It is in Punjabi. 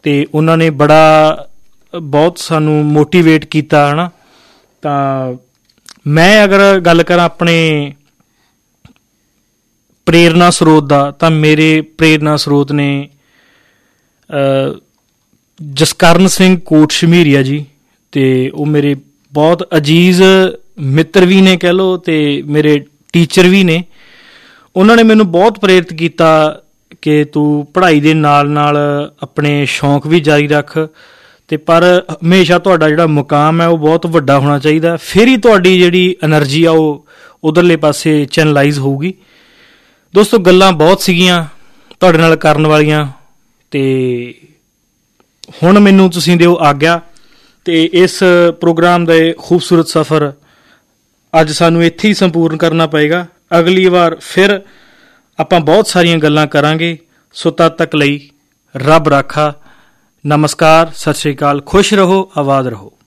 ਅਤੇ ਉਹਨਾਂ ਨੇ ਬਹੁਤ ਸਾਨੂੰ ਮੋਟੀਵੇਟ ਕੀਤਾ ਹੈ ਨਾ। ਤਾਂ ਮੈਂ ਅਗਰ ਗੱਲ ਕਰਾਂ ਆਪਣੇ ਪ੍ਰੇਰਨਾ ਸਰੋਤ ਦਾ, ਤਾਂ ਮੇਰੇ ਪ੍ਰੇਰਨਾ ਸਰੋਤ ਨੇ ਜਸਕਰਨ ਸਿੰਘ ਕੋਟ ਸ਼ਮੀਰੀਆ ਜੀ, ਅਤੇ ਉਹ ਮੇਰੇ ਬਹੁਤ ਅਜ਼ੀਜ਼ ਮਿੱਤਰ ਵੀ ਨੇ ਕਹਿ ਲਓ, ਅਤੇ ਮੇਰੇ ਟੀਚਰ ਵੀ ਨੇ। ਉਹਨਾਂ ਨੇ ਮੈਨੂੰ ਬਹੁਤ ਪ੍ਰੇਰਿਤ ਕੀਤਾ ਕਿ ਤੂੰ ਪੜ੍ਹਾਈ ਦੇ ਨਾਲ ਨਾਲ ਆਪਣੇ ਸ਼ੌਂਕ ਵੀ ਜਾਰੀ ਰੱਖ, ਅਤੇ ਪਰ ਹਮੇਸ਼ਾ ਤੁਹਾਡਾ ਜਿਹੜਾ ਮੁਕਾਮ ਹੈ ਉਹ ਬਹੁਤ ਵੱਡਾ ਹੋਣਾ ਚਾਹੀਦਾ, ਫਿਰ ਹੀ ਤੁਹਾਡੀ ਜਿਹੜੀ ਐਨਰਜੀ ਆ ਉਹ ਉੱਧਰਲੇ ਪਾਸੇ ਚੈਨਲਾਈਜ਼ ਹੋਊਗੀ। ਦੋਸਤੋ, ਗੱਲਾਂ ਬਹੁਤ ਸੀਗੀਆਂ ਤੁਹਾਡੇ ਨਾਲ ਕਰਨ ਵਾਲੀਆਂ, ਅਤੇ ਹੁਣ ਮੈਨੂੰ ਤੁਸੀਂ ਦਿਓ ਆਗਿਆ, ਅਤੇ ਇਸ ਪ੍ਰੋਗਰਾਮ ਦੇ ਖੂਬਸੂਰਤ ਸਫ਼ਰ ਅੱਜ ਸਾਨੂੰ ਇੱਥੇ ਹੀ ਸੰਪੂਰਨ ਕਰਨਾ ਪਏਗਾ। ਅਗਲੀ ਵਾਰ ਫਿਰ ਆਪਾਂ ਬਹੁਤ ਸਾਰੀਆਂ ਗੱਲਾਂ ਕਰਾਂਗੇ। ਸੋ ਤਦ ਤੱਕ ਲਈ ਰੱਬ ਰਾਖਾ। ਨਮਸਕਾਰ, ਸਤਿ ਸ਼੍ਰੀ ਅਕਾਲ, ਖੁਸ਼ ਰਹੋ, ਆਬਾਦ ਰਹੋ।